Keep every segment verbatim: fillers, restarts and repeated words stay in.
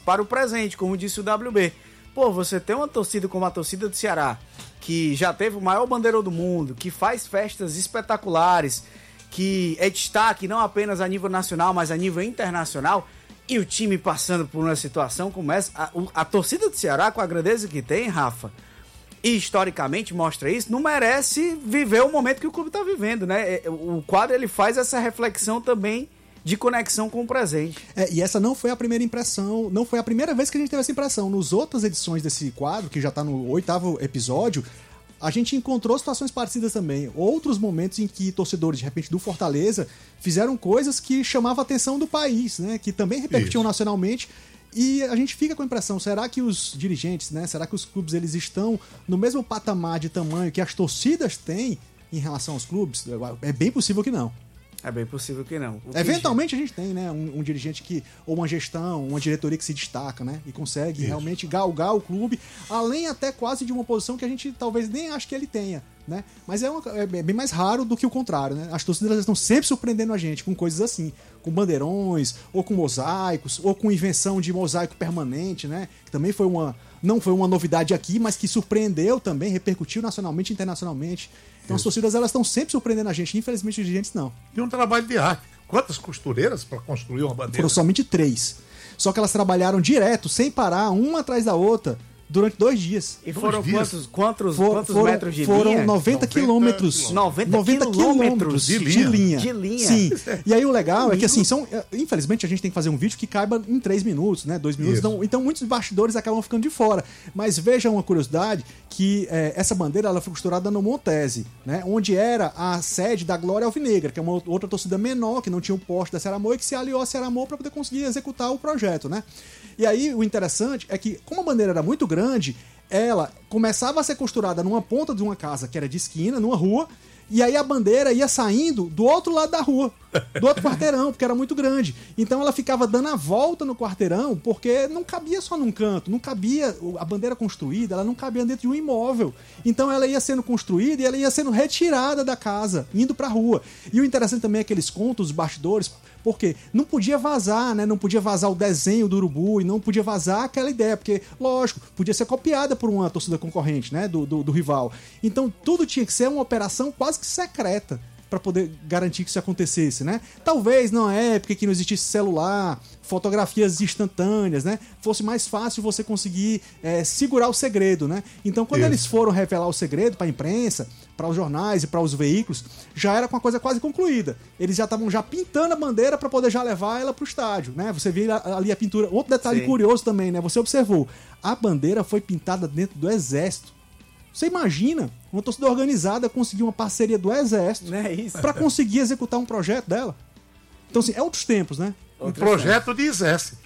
para o presente, como disse o W B. Pô, você tem uma torcida como a torcida do Ceará, que já teve o maior bandeirão do mundo, que faz festas espetaculares, que é destaque não apenas a nível nacional, mas a nível internacional, e o time passando por uma situação como essa. A, a torcida do Ceará, com a grandeza que tem, Rafa, e historicamente mostra isso, não merece viver o momento que o clube está vivendo, né? O quadro, ele faz essa reflexão também de conexão com o presente. É, e essa não foi a primeira impressão, não foi a primeira vez que a gente teve essa impressão. Nos outras edições desse quadro, que já está no oitavo episódio, a gente encontrou situações parecidas também. Outros momentos em que torcedores, de repente, do Fortaleza, fizeram coisas que chamavam a atenção do país, né? Que também repercutiam Isso. nacionalmente. E a gente fica com a impressão, será que os dirigentes, né? Será que os clubes, eles estão no mesmo patamar de tamanho que as torcidas têm em relação aos clubes? É bem possível que não. É bem possível que não. O Eventualmente que... a gente tem, né, um, um dirigente que, ou uma gestão, uma diretoria que se destaca, né, e consegue Isso. realmente galgar o clube, além até quase de uma posição que a gente talvez nem ache que ele tenha, né, mas é, uma, é bem mais raro do que o contrário, né, as torcidas estão sempre surpreendendo a gente com coisas assim, com bandeirões, ou com mosaicos, ou com invenção de mosaico permanente, né, que também foi uma, não foi uma novidade aqui, mas que surpreendeu também, repercutiu nacionalmente e internacionalmente. Então Isso. as torcidas, elas estão sempre surpreendendo a gente, infelizmente os dirigentes não. E um trabalho de arte. Quantas costureiras para construir uma bandeira? Foram somente três. Só que elas trabalharam direto, sem parar, uma atrás da outra, durante dois dias. E foram dias. quantos, quantos, For, quantos foram, metros de foram linha? Foram noventa quilômetros. noventa quilômetros de, de linha. De linha. Sim. E aí o legal é que, assim, são, infelizmente a gente tem que fazer um vídeo que caiba em três minutos, né? Dois minutos. Então, então muitos bastidores acabam ficando de fora. Mas veja uma curiosidade, que é, essa bandeira ela foi costurada no Montese, né? Onde era a sede da Glória Alvinegra, que é uma outra torcida menor, que não tinha o poste da Ceará Amor e que se aliou à Ceará Amor para poder conseguir executar o projeto, né? E aí o interessante é que, como a bandeira era muito grande, ela começava a ser costurada numa ponta de uma casa que era de esquina, numa rua, e aí a bandeira ia saindo do outro lado da rua, do outro quarteirão, porque era muito grande. Então ela ficava dando a volta no quarteirão, porque não cabia só num canto, não cabia, a bandeira construída, ela não cabia dentro de um imóvel. Então ela ia sendo construída e ela ia sendo retirada da casa, indo pra rua. E o interessante também é que eles contam os bastidores, porque não podia vazar, né? Não podia vazar o desenho do urubu e não podia vazar aquela ideia, porque, lógico, podia ser copiada por uma torcida concorrente, né? Do, do, do rival. Então tudo tinha que ser uma operação quase que secreta para poder garantir que isso acontecesse, né? Talvez na época que não existisse celular, fotografias instantâneas, né? Fosse mais fácil você conseguir é, segurar o segredo, né? Então, quando Isso. eles foram revelar o segredo para a imprensa, para os jornais e para os veículos, já era com a coisa quase concluída. Eles já estavam já pintando a bandeira para poder já levar ela para o estádio, né? Você vê ali a pintura. Outro detalhe Sim. curioso também, né? Você observou, a bandeira foi pintada dentro do Exército. Você imagina uma torcida organizada conseguir uma parceria do Exército é para conseguir executar um projeto dela? Então, assim, é outros tempos, né? Um outros projeto tempos. de Exército.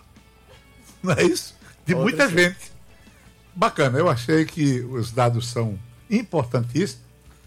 Não é isso? De outros muita tempos. gente. Bacana, eu achei que os dados são importantíssimos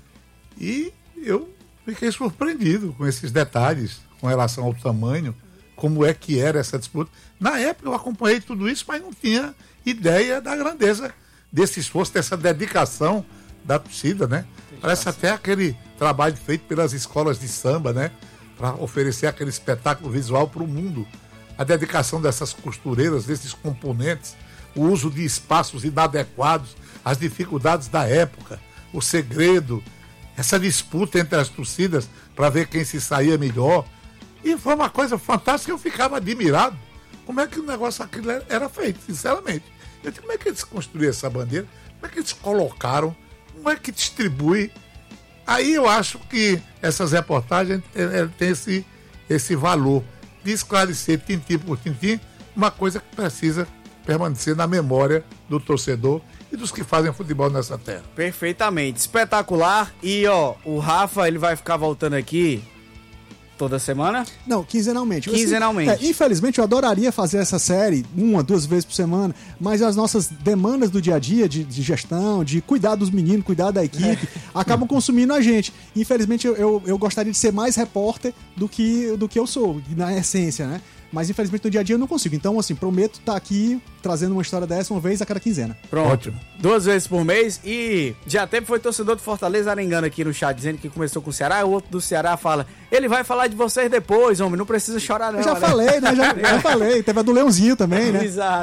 e eu fiquei surpreendido com esses detalhes com relação ao tamanho, como é que era essa disputa. Na época eu acompanhei tudo isso, mas não tinha ideia da grandeza desse esforço, dessa dedicação da torcida, né? Parece até aquele trabalho feito pelas escolas de samba, né? Para oferecer aquele espetáculo visual para o mundo. A dedicação dessas costureiras, desses componentes, o uso de espaços inadequados, as dificuldades da época, o segredo, essa disputa entre as torcidas para ver quem se saía melhor. E foi uma coisa fantástica, eu ficava admirado como é que o negócio aquilo era feito, sinceramente. Eu disse, como é que eles construíram essa bandeira? Como é que eles colocaram? Como é que distribui? Aí eu acho que essas reportagens é, é, têm esse, esse valor de esclarecer tintim por tintim uma coisa que precisa permanecer na memória do torcedor e dos que fazem futebol nessa terra. Perfeitamente, espetacular. E ó, o Rafa, ele vai ficar voltando aqui toda semana? Não, quinzenalmente. Quinzenalmente. Assim, é, infelizmente, eu adoraria fazer essa série uma, duas vezes por semana, mas as nossas demandas do dia a dia, de, de gestão, de cuidar dos meninos, cuidar da equipe, é. acabam consumindo a gente. Infelizmente, eu, eu, eu gostaria de ser mais repórter do que, do que eu sou, na essência, né? Mas infelizmente no dia a dia eu não consigo. Então, assim, prometo estar aqui trazendo uma história dessa uma vez a cada quinzena. Pronto. Ótimo. Duas vezes por mês. E já até foi torcedor do Fortaleza arengando aqui no chat, dizendo que começou com o Ceará. O outro do Ceará fala, ele vai falar de vocês depois, homem. Não precisa chorar não. Eu já né? falei, né? Já, já falei. Teve a do Leãozinho também, né? Exato.